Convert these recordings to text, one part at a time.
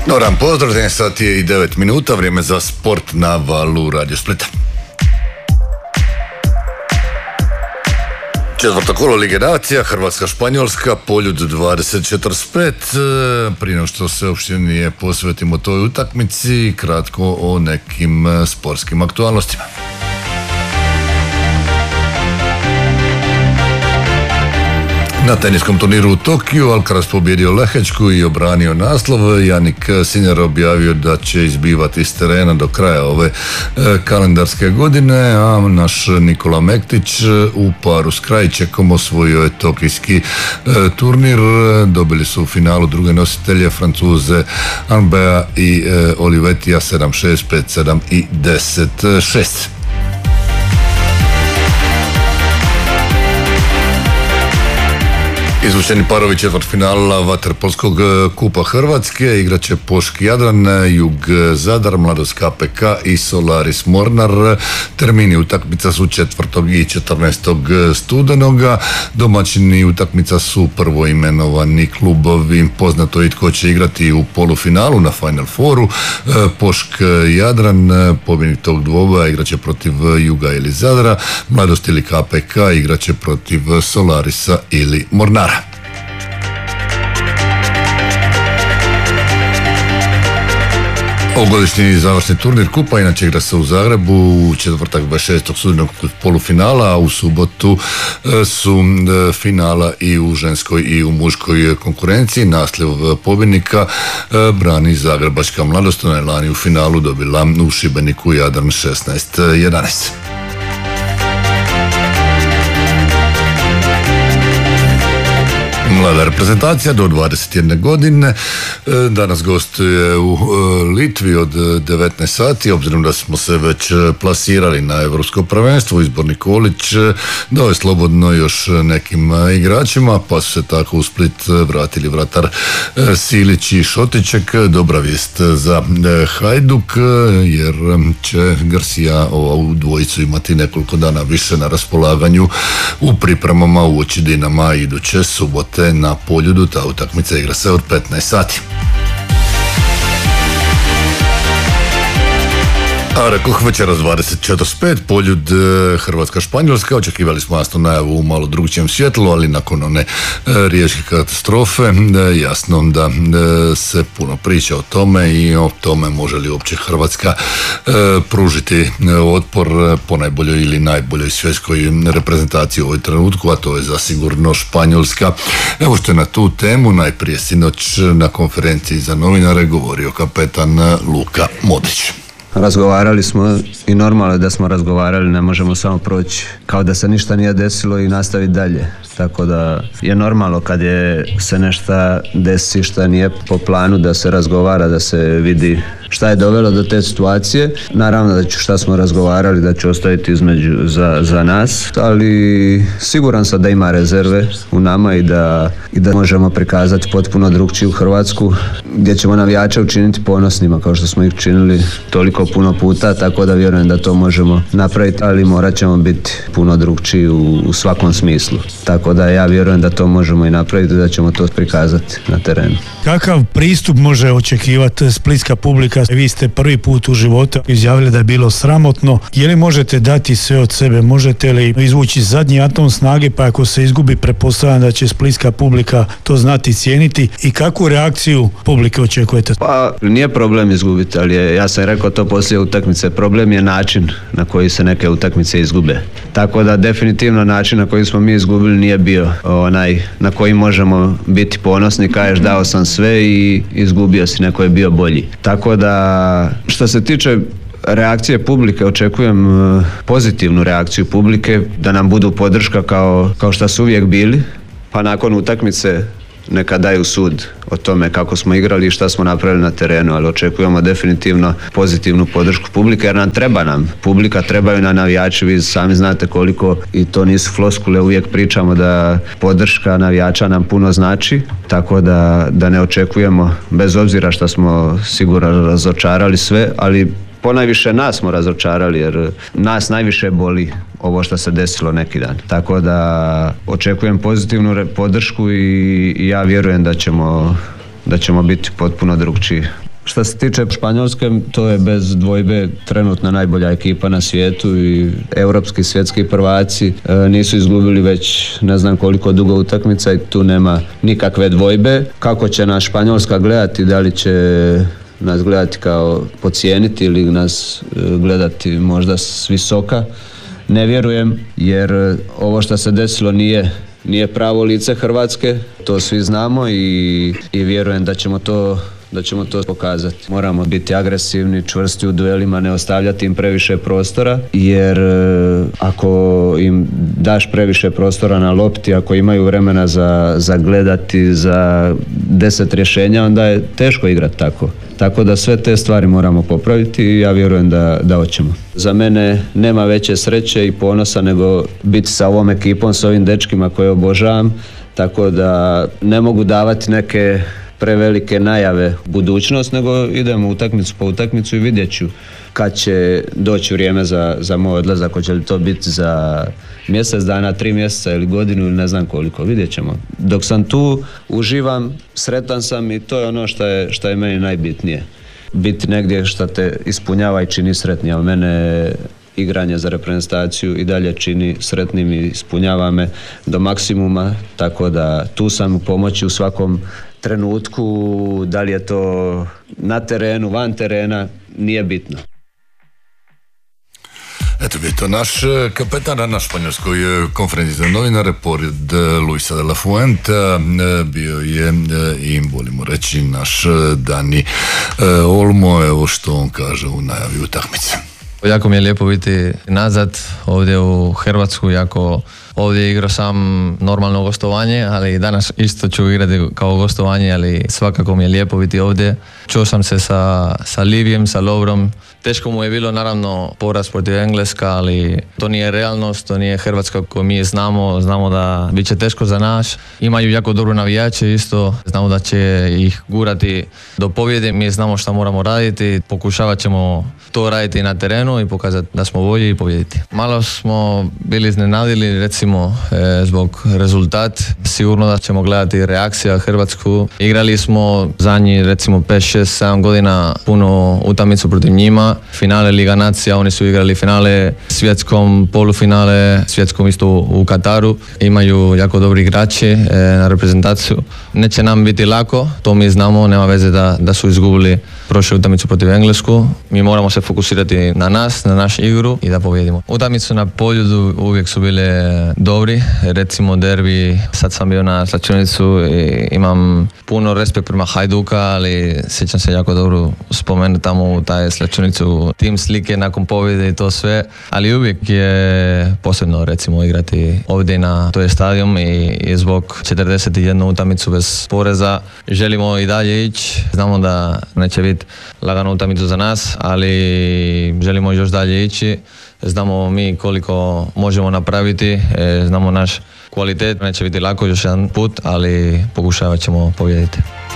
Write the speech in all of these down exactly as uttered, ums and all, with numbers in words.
Noran pozdrav, jedan sat je i devet minuta, vrijeme za sport na valu Radio Splita. Četvrto kolo Lige nacija, Hrvatska-Španjolska, Poljud dvadeset četrdeset pet. Prije nego što se opširnije posvetimo toj utakmici, kratko o nekim sportskim aktualnostima. Na teniskom turniru u Tokiju Alcaraz pobjedio Lehečku i obranio naslov. Janik Sinner objavio da će izbivati s terena do kraja ove e, kalendarske godine, a naš Nikola Mektić u paru s Krajčekom osvojio je tokijski e, turnir. Dobili su u finalu druge nositelje Francuze Anbea i e, Olivetija sedam šest, pet sedam i deset šest. Izvučeni parovi četvrtfinala vaterpolskog kupa Hrvatske igraće Pošk Jadran, Jug Zadar, Mladost K P K i Solaris Mornar. Termini utakmica su četvrtog i četrnaestog studenoga. Domaćini utakmica su prvo imenovani klubovi. Poznato je tko će igrati u polufinalu na Final Fouru. Pošk Jadran, pobjednik tog dvoboja, igraće protiv Juga ili Zadra. Mladost ili K P K igraće protiv Solarisa ili Mornara. Ovogodišnji završni turnir kupa inače igra se u Zagrebu u četvrtak dvadeset šestog studenog polufinala, a u subotu su finala i u ženskoj i u muškoj konkurenciji. Naslov pobjednika brani Zagrebačka Mladost, ona je lani u finalu dobila u Šibeniku Jadran šesnaest jedanaest. Mlada reprezentacija do dvadeset jedne godine danas gostuje u Litvi od devetnaest sati, obzirom da smo se već plasirali na Europsko prvenstvo. Izborni kolić dao je slobodno još nekim igračima, pa su se tako u Split vratili vratar Silić i Šotiček. Dobra vijest za Hajduk, jer će Garcia ovu dvojicu imati nekoliko dana više na raspolaganju u pripremama uoči Dinama iduće subote na Poljudu. Ta utakmica igra se od petnaest sati. A rekoh večeras dvadeset četrdeset pet, Poljud Hrvatska-Španjolska. Očekivali smo jasno najavu u malo drugčijem svjetlu, ali nakon one riječke katastrofe jasno da se puno priča o tome i o tome može li uopće Hrvatska pružiti otpor po najboljoj ili najboljoj svjetskoj reprezentaciji u ovoj trenutku, a to je zasigurno Španjolska. Evo što je na tu temu najprije sinoć na konferenciji za novinare govorio kapetan Luka Modrić. Razgovarali smo i normalno da smo razgovarali, ne možemo samo proći kao da se ništa nije desilo i nastaviti dalje. Tako da je normalno kad je se nešto desi što nije po planu da se razgovara, da se vidi šta je dovelo do te situacije. Naravno da ću šta smo razgovarali da ću ostaviti između za, za nas, ali siguran sam da ima rezerve u nama i da, i da možemo prikazati potpuno drugčiju Hrvatsku gdje ćemo navijače učiniti ponosnima kao što smo ih činili toliko puno puta, tako da vjerujem da to možemo napraviti, ali morat ćemo biti puno drugčiji u, u svakom smislu. Tako da ja vjerujem da to možemo i napraviti, da ćemo to prikazati na terenu. Kakav pristup može očekivati splitska publika? Vi ste prvi put u životu izjavili da je bilo sramotno. Je li možete dati sve od sebe? Možete li izvući zadnji atom snage, pa ako se izgubi, pretpostavljam da će splitska publika to znati cijeniti? I kakvu reakciju publike očekujete? Pa nije problem izgubiti, ali je, ja sam rekao to poslije utakmice. Problem je način na koji se neke utakmice izgube. Tako da definitivno način na koji smo mi izgubili nije bio onaj na koji možemo biti ponosni. Kažeš dao sam sve i izgubio si, neko je bio bolji. Tako da što se tiče reakcije publike, očekujem pozitivnu reakciju publike, da nam budu podrška kao, kao što su uvijek bili, pa nakon utakmice neka daju sud o tome kako smo igrali i šta smo napravili na terenu, ali očekujemo definitivno pozitivnu podršku publike, jer nam treba nam publika, trebaju nam navijači. Vi sami znate koliko, i to nisu floskule, uvijek pričamo da podrška navijača nam puno znači, tako da, da ne očekujemo, bez obzira što smo sigurno razočarali sve, ali ponajviše nas smo razočarali, jer nas najviše boli ovo što se desilo neki dan. Tako da očekujem pozitivnu podršku i, i ja vjerujem da ćemo, da ćemo biti potpuno drugčiji. Što se tiče Španjolske, to je bez dvojbe trenutno najbolja ekipa na svijetu i europski svjetski prvaci e, nisu izgubili već ne znam koliko dugo utakmica i tu nema nikakve dvojbe. Kako će nas Španjolska gledati, da li će nas gledati kao podcijeniti ili nas e, gledati možda s visoka, ne vjerujem, jer ovo što se desilo nije nije pravo lice Hrvatske, to svi znamo i, i vjerujem da ćemo to da ćemo to pokazati. Moramo biti agresivni, čvrsti u duelima, ne ostavljati im previše prostora, jer ako im daš previše prostora na lopti, ako imaju vremena za, za gledati, za deset rješenja, onda je teško igrati tako. Tako da sve te stvari moramo popraviti i ja vjerujem da, da hoćemo. Za mene nema veće sreće i ponosa nego biti sa ovom ekipom, s ovim dečkima koje obožavam, tako da ne mogu davati neke prevelike najave u budućnost, nego idemo utakmicu po utakmicu i vidjet ću kad će doći vrijeme za, za moj odlazak, hoće li to biti za mjesec dana, tri mjeseca ili godinu ili ne znam koliko, vidjet ćemo. Dok sam tu, uživam, sretan sam i to je ono što je, što je meni najbitnije. Biti negdje što te ispunjava i čini sretnim, ali mene igranje za reprezentaciju i dalje čini sretnim i ispunjava me do maksimuma, tako da tu sam pomoći u svakom trenutku, da li je to na terenu, van terena, nije bitno. Eto bi to naš kapetan na španjolskoj konferenciji za novinare, pored Luisa de la Fuente, bio je i volimo reći naš Dani Olmo, evo što on kaže u najavi utakmice. Jako mi je lijepo biti nazad ovdje u Hrvatsku, jako ovdje igrao sam normalno gostovanje, ali danas isto ću igrati kao gostovanje, ali svakako mi je lijepo biti ovdje. Čuo sam se sa, sa Livijem, sa Lovrom. Teško mu je bilo naravno poraz protiv Engleska, ali to nije realnost, to nije Hrvatska koju mi znamo, znamo da bit će teško za nas. Imaju jako dobro navijače isto, znamo da će ih gurati do pobjede, mi znamo šta moramo raditi, pokušavat ćemo to raditi na terenu i pokazati da smo bolji i pobjediti. Malo smo bili iznenadili recimo e, zbog rezultat, sigurno da ćemo gledati reakcija Hrvatsku. Igrali smo zadnji recimo pet, šest, sedam godina puno utakmicu protiv njima. Finale Liga Nacija, oni su igrali finale svjetskom, polufinale svjetskom isto u Kataru. Imaju jako dobri igrači e, na reprezentaciju. Neće nam biti lako, to mi znamo, nema veze da, da su izgubili prošlu utakmicu protiv Englesku. Mi moramo se fokusirati na nas, na našu igru i da pobjedimo. Utakmice na polju uvijek su bile dobri, recimo derbi, sad sam bio na slačionicu i imam puno respekt prema Hajduka, ali sjećam se jako dobro spomenuti tamo u taj slačionicu, tim slike nakon pobjede i to sve, ali uvijek je posebno recimo igrati ovdje na toj stadion i, i zbog četrdeset jednu utakmicu bez poreza želimo i dalje ići, znamo da neće biti laganu utakmicu za nas, ali želimo još dalje ići. Znamo mi koliko možemo napraviti, znamo naš kvalitet, neće biti lako još jedan put, ali pokušavat ćemo pobijediti.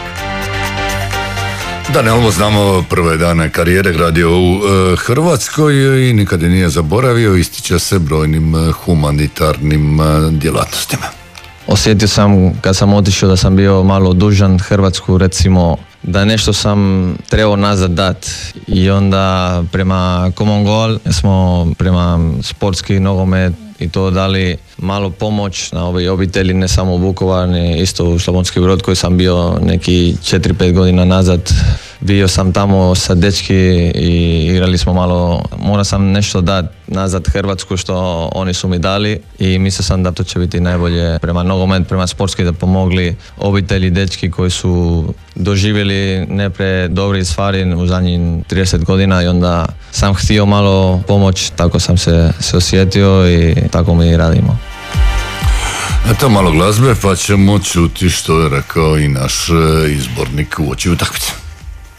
Dani Olmo, znamo prve dane karijere, gradio u e, Hrvatskoj i nikad je nije zaboravio, ističe se brojnim humanitarnim e, djelatnostima. Osjetio sam kad sam otišao da sam bio malo dužan Hrvatsku, recimo da nešto sam trebao nazad dat i onda prema Common Goal smo prema sportski nogomet i to dali malo pomoć na ove obitelji, ne samo u Vukovar, ne isto u Slavonski Brod koji sam bio neki četiri pet godina nazad. Bio sam tamo sa dečki i igrali smo malo, morao sam nešto dati nazad Hrvatsku što oni su mi dali i mislio sam da to će biti najbolje prema nogomet, prema sportski, da pomogli obitelji, dečki koji su doživjeli nepre dobri stvari u zadnjih trideset godina i onda sam htio malo pomoć, tako sam se, se osjetio i tako mi i radimo. Eto malo glazbe pa ćemo čuti što je rekao i naš izbornik u oči utakmice.